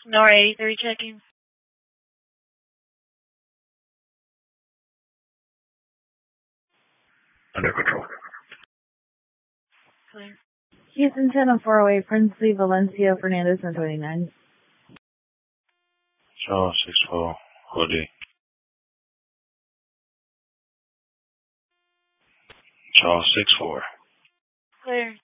Nora 83 checking. Under control. Clear. Houston 10-408, Princely Valencia Fernandez and 29. Charles 64, Hoodie. Charles 64. Clear.